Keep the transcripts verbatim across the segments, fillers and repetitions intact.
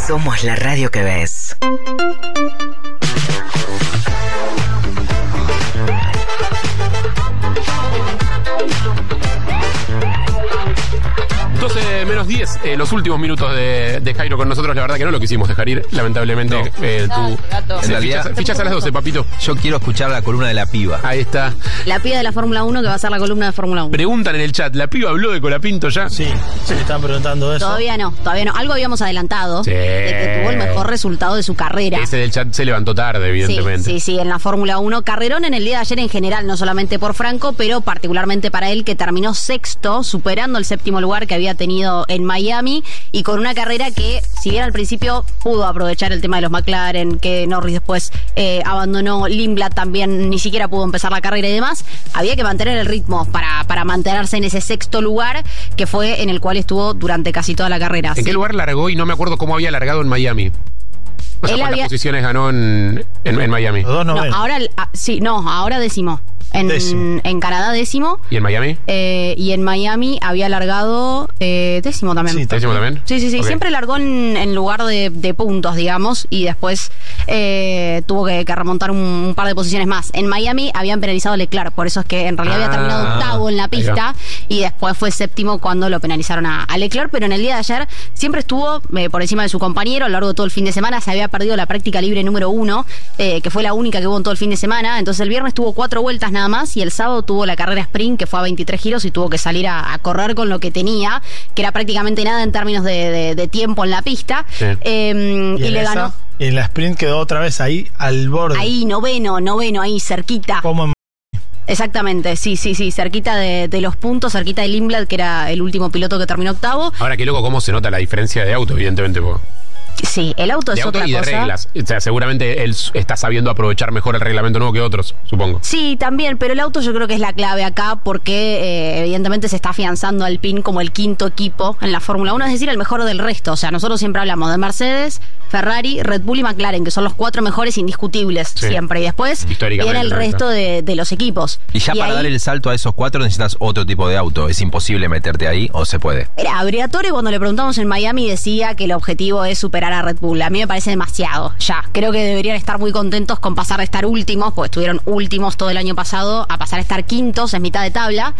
Somos la radio que ves. doce menos diez, eh, los últimos minutos de, de Jairo con nosotros. La verdad que no lo quisimos dejar ir, lamentablemente. No. Eh, tú, en sí, realidad, fichas, fichas a las doce, papito. Yo quiero escuchar la columna de la piba. Ahí está. La piba de la Fórmula uno, que va a ser la columna de Fórmula uno. Preguntan en el chat, ¿la piba habló de Colapinto ya? Sí, se le están preguntando eso. Todavía no, todavía no. Algo habíamos adelantado, sí, de que tuvo el mejor resultado de su carrera. Ese del chat se levantó tarde, evidentemente. Sí, sí, sí, en la Fórmula uno. Carrerón en el día de ayer en general, no solamente por Franco, pero particularmente para él, que terminó sexto, superando el séptimo lugar que había tenido en Miami, y con una carrera que, si bien al principio pudo aprovechar el tema de los McLaren, que Norris después eh, abandonó, Lindblad también ni siquiera pudo empezar la carrera y demás, había que mantener el ritmo para, para mantenerse en ese sexto lugar, que fue en el cual estuvo durante casi toda la carrera. ¿En ¿Sí? qué lugar largó? Y no me acuerdo cómo había largado en Miami. O sea, Él ¿cuántas había... posiciones ganó en, en, en Miami? Los dos No, novenos. ahora, ah, sí, no, ahora décimo. En, Décimo. en Canadá décimo. ¿Y en Miami? Eh, y en Miami había largado eh, décimo también. Sí, ¿Décimo también? Sí, sí, sí. Okay. Siempre largó en, en lugar de, de puntos, digamos, y después eh, tuvo que, que remontar un, un par de posiciones más. En Miami habían penalizado a Leclerc, por eso es que en realidad Ah, había terminado octavo en la pista y después fue séptimo cuando lo penalizaron a, a Leclerc, pero en el día de ayer siempre estuvo eh, por encima de su compañero a lo largo de todo el fin de semana. Se había perdido la práctica libre número uno, eh, que fue la única que hubo en todo el fin de semana. Entonces el viernes tuvo cuatro vueltas nada más y el sábado tuvo la carrera sprint, que fue a veintitrés giros, y tuvo que salir a, a correr con lo que tenía, que era prácticamente nada en términos de, de, de tiempo en la pista. Sí. Eh, y, Y, en le esa, ganó en la sprint quedó otra vez ahí al borde. ahí, noveno, noveno, ahí cerquita. Como en... Exactamente, sí, sí, sí, cerquita de, de los puntos, cerquita de Lindblad, que era el último piloto que terminó octavo. Ahora, qué loco cómo se nota la diferencia de auto, evidentemente. Po. Sí, el auto De es auto otra y de cosa. reglas. O sea, seguramente él está sabiendo aprovechar mejor el reglamento nuevo que otros, supongo. Sí, también, pero el auto yo creo que es la clave acá porque eh, evidentemente se está afianzando Alpine como el quinto equipo en la Fórmula uno, es decir, el mejor del resto. O sea, nosotros siempre hablamos de Mercedes, Ferrari, Red Bull y McLaren, que son los cuatro mejores indiscutibles Sí. siempre. Y después Históricamente, viene el resto de, de los equipos. Y ya para ahí, dar el salto a esos cuatro necesitas otro tipo de auto. ¿Es imposible meterte ahí o se puede? Mira, Briatore cuando le preguntamos en Miami decía que el objetivo es superar a Red Bull. A mí me parece demasiado, ya. Creo que deberían estar muy contentos con pasar de estar últimos, porque estuvieron últimos todo el año pasado, a pasar a estar quintos en mitad de tabla.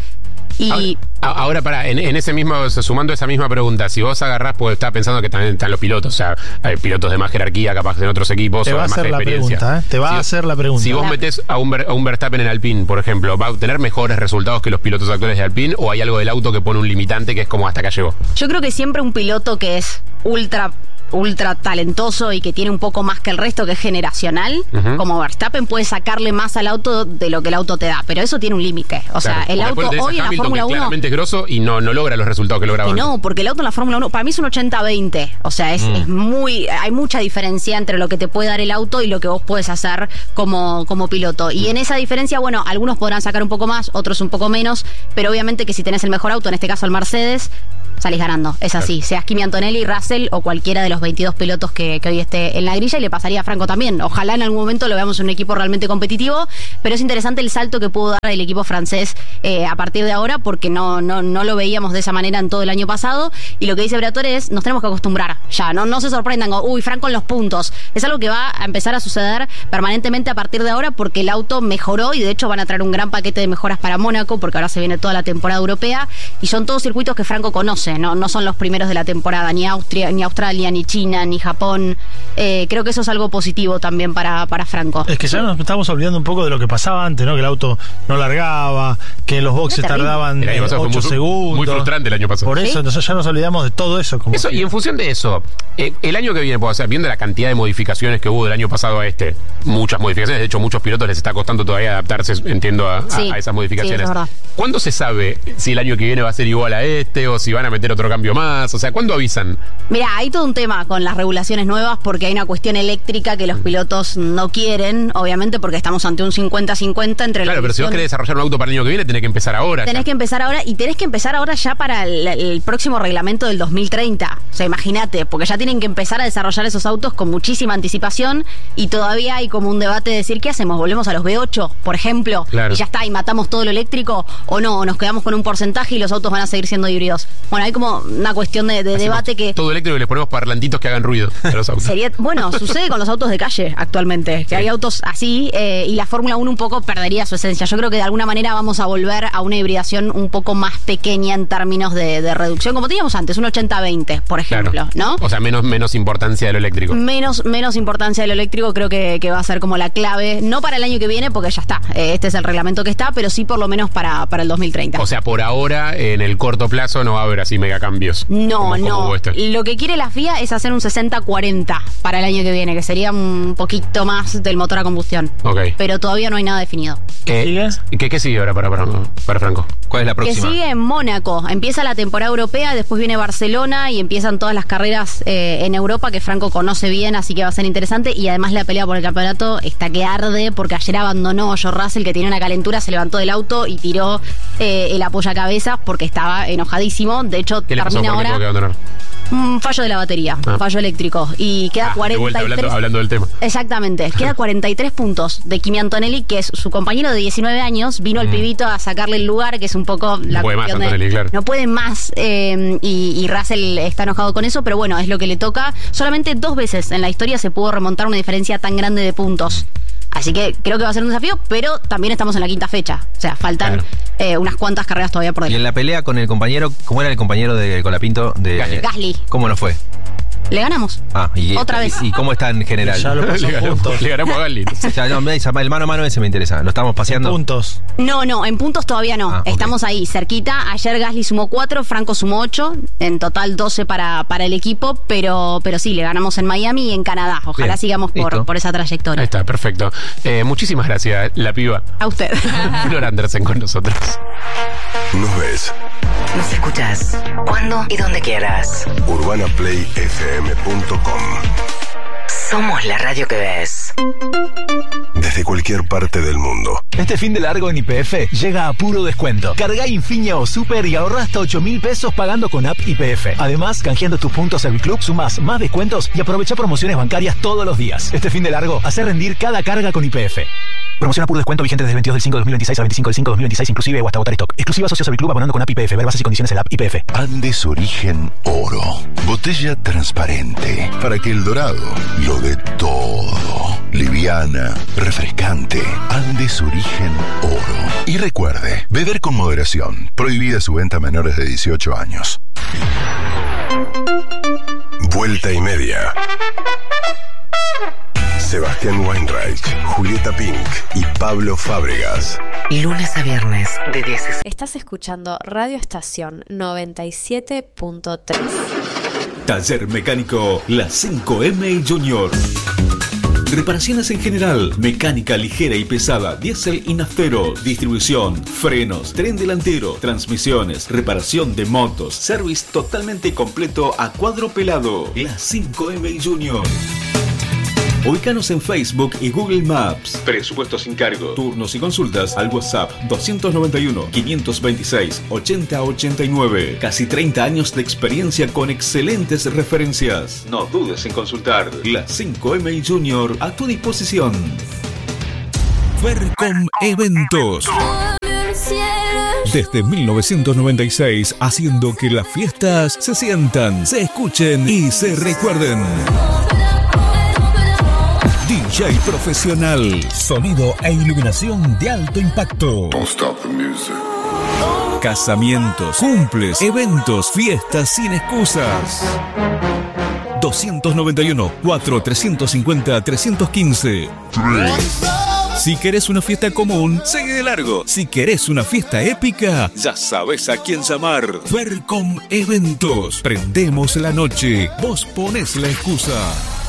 Y Ahora, ahora para, en, en ese mismo, sumando esa misma pregunta, si vos agarrás, pues estaba pensando que también están los pilotos, o sea, hay pilotos de más jerarquía, capaz en otros equipos, Te o va a de más hacer la experiencia. pregunta, ¿eh? Te va Si- a hacer la pregunta. Si vos metés a un, Ver- a un Verstappen en Alpine, por ejemplo, ¿va a obtener mejores resultados que los pilotos actuales de Alpine o hay algo del auto que pone un limitante que es como hasta acá llegó? yo creo que siempre un piloto que es ultra ultra talentoso y que tiene un poco más que el resto, que es generacional, Ujú. como Verstappen, puede sacarle más al auto de lo que el auto te da, pero eso tiene un límite. O sea, Claro, el porque auto después tenés a hoy en la Hamilton, Fórmula que uno... claramente es grosso y no, no logra los resultados que lograba Que antes. no, porque el auto en la Fórmula uno para mí es un ochenta veinte. O sea, es, Mm. es muy. Hay mucha diferencia entre lo que te puede dar el auto y lo que vos puedes hacer como, como piloto. Y en esa diferencia, bueno, algunos podrán sacar un poco más, otros un poco menos, pero obviamente que si tenés el mejor auto, en este caso el Mercedes, salís ganando. Es así. Claro. Seas Kimi Antonelli, Russell o cualquiera de los veintidós pilotos que, que hoy esté en la grilla, y le pasaría a Franco también. Ojalá en algún momento lo veamos en un equipo realmente competitivo, pero es interesante el salto que pudo dar el equipo francés eh, a partir de ahora, porque no, no, no lo veíamos de esa manera en todo el año pasado. Y lo que dice Briatore es, nos tenemos que acostumbrar. Ya, no, no se sorprendan, como, uy, Franco en los puntos. Es algo que va a empezar a suceder permanentemente a partir de ahora, porque el auto mejoró y de hecho van a traer un gran paquete de mejoras para Mónaco, porque ahora se viene toda la temporada europea y son todos circuitos que Franco conoce, no, no son los primeros de la temporada, ni Austria, ni Australia, ni China, ni Japón. Eh, creo que eso es algo positivo también para, para Franco. Es que ya nos estamos olvidando un poco de lo que pasaba antes, ¿no? Que el auto no largaba, que los boxes Era terrible. tardaban El año pasado fue ocho muy, segundos. muy frustrante el año pasado. Por eso, ¿Sí? entonces ya nos olvidamos de todo eso. Como Eso, y en función de eso, eh, el año que viene, pues, o sea, viendo la cantidad de modificaciones que hubo del año pasado a este, muchas modificaciones, de hecho muchos pilotos les está costando todavía adaptarse, entiendo, a, a- Sí, a esas sí, modificaciones. es verdad. ¿Cuándo se sabe si el año que viene va a ser igual a este o si van a meter otro cambio más? O sea, ¿cuándo avisan? Mira, hay todo un tema con las regulaciones nuevas porque hay una cuestión eléctrica que los pilotos no quieren, obviamente porque estamos ante un cincuenta cincuenta entre Claro, la pero si vos visión- querés desarrollar un auto para el año que viene, tenés que empezar ahora. Tenés ya. que empezar ahora y tenés que empezar ahora ya para el, el próximo reglamento del dos mil treinta. O sea, imagínate, porque ya tienen que empezar a desarrollar esos autos con muchísima anticipación y todavía hay como un debate de decir, ¿qué hacemos? ¿Volvemos a los V ocho, por ejemplo? Claro. Y ya está, y matamos todo lo eléctrico, o no, o nos quedamos con un porcentaje y los autos van a seguir siendo híbridos. Bueno, Bueno, hay como una cuestión de, de debate que... Todo eléctrico y les ponemos parlantitos que hagan ruido a los autos. Sería, bueno, sucede con los autos de calle actualmente, que sí. Hay autos así eh, y la Fórmula uno un poco perdería su esencia. Yo creo que de alguna manera vamos a volver a una hibridación un poco más pequeña en términos de, de reducción, como teníamos antes, un ochenta veinte, por ejemplo, claro. ¿No? O sea, menos, menos importancia de lo eléctrico. Menos, menos importancia de lo eléctrico creo que, que va a ser como la clave, no para el año que viene, porque ya está, eh, este es el reglamento que está, pero sí por lo menos para, para el dos mil treinta. O sea, por ahora, en el corto plazo no va a haber así mega cambios. No, como, no. Como este. Lo que quiere la F I A es hacer un sesenta cuarenta para el año que viene, que sería un poquito más del motor a combustión. Ok. Pero todavía no hay nada definido. ¿Qué sigue? ¿Qué, qué sigue ahora para, para, para Franco? ¿Cuál es la próxima? Que sigue en Mónaco. Empieza la temporada europea, después viene Barcelona y empiezan todas las carreras eh, en Europa que Franco conoce bien, así que va a ser interesante. Y además la pelea por el campeonato está que arde porque ayer abandonó George Russell, que tenía una calentura, se levantó del auto y tiró eh, el apoyacabezas porque estaba enojadísimo. De hecho, ¿Qué le pasó? termina ¿Por qué ahora... tuvo que abandonar? Un fallo de la batería, Ah. un fallo eléctrico. Y queda Ah, de cuarenta y tres... vuelta, hablando, hablando del tema. Exactamente, queda cuarenta y tres puntos de Kimi Antonelli, que es su compañero de diecinueve años. Vino el Mm. pibito a sacarle el lugar, que es un poco la No puede más, cuestión de- Antonelli, claro. No puede más, eh, y, y Russell está enojado con eso, pero bueno, es lo que le toca. Solamente dos veces en la historia se pudo remontar una diferencia tan grande de puntos. Así que creo que va a ser un desafío, pero también estamos en la quinta fecha. O sea, faltan Claro. eh, unas cuantas carreras todavía por Y en delante. la pelea con el compañero, ¿cómo era el compañero de Colapinto? De, Gasly. Gasly. ¿Cómo no fue? Le ganamos. Ah, y, Otra y- vez. ¿Y cómo está en general? Ya lo pasó Le ganamos, puntos. le ganamos a Gasly. Ya, no, me dice, el mano a mano ese me interesa. ¿Lo estamos paseando? Puntos. No, no, en puntos todavía no. Ah, ok. Estamos ahí, cerquita. Ayer Gasly sumó cuatro, Franco sumó ocho. En total doce para, para el equipo, pero, pero sí, le ganamos en Miami y en Canadá. Ojalá Bien, sigamos por, listo. por esa Ahí trayectoria. está, perfecto. Eh, muchísimas gracias, la piba. A usted. Flor Andersen con nosotros. Nos ves. Nos escuchas cuando y donde quieras. urbana play f m punto com. Somos la radio que ves. Desde cualquier parte del mundo. Este fin de largo en Y P F llega a puro descuento. Carga Infinia o Super y ahorra hasta ocho mil pesos pagando con app Y P F. Además, canjeando tus puntos Serviclub, sumás más descuentos y aprovecha promociones bancarias todos los días. Este fin de largo, hace rendir cada carga con Y P F. Promoción a puro descuento vigente desde el veintidós del cinco de dos mil veintiséis al veinticinco del cinco de dos mil veintiséis inclusive o hasta agotar stock. Exclusiva socio Serviclub abonando con app Y P F. Ver bases y condiciones en la app Y P F. Andes Origen Oro. Botella transparente para que el dorado lo dé todo. Liviana, refrescante. Andes Origen Oro. Y recuerde, beber con moderación. Prohibida su venta a menores de dieciocho años. Vuelta y media. Sebastián Weinreich, Julieta Pink y Pablo Fábregas. Lunes a viernes de diez. Estás escuchando Radio Estación noventa y siete punto tres. Taller Mecánico La cinco M Junior. Reparaciones en general, mecánica ligera y pesada, diésel y naftero, distribución, frenos, tren delantero, transmisiones, reparación de motos, service totalmente completo a cuadro pelado. La cinco M Junior. Ubícanos en Facebook y Google Maps. Presupuesto sin cargo. Turnos y consultas al WhatsApp doscientos noventa y uno, quinientos veintiséis, ochenta ochenta y nueve. Casi treinta años de experiencia con excelentes referencias. No dudes en consultar. La cinco M Junior a tu disposición. Vercom Eventos. Desde mil novecientos noventa y seis, haciendo que las fiestas se sientan, se escuchen y se recuerden. D J profesional, sonido e iluminación de alto impacto. Casamientos, cumples, eventos, fiestas sin excusas. doscientos noventa y uno, cuatro, trescientos cincuenta, trescientos quince. Si querés una fiesta común, sigue de largo. Si querés una fiesta épica, ya sabes a quién llamar. Vercom Eventos. Prendemos la noche, vos ponés la excusa.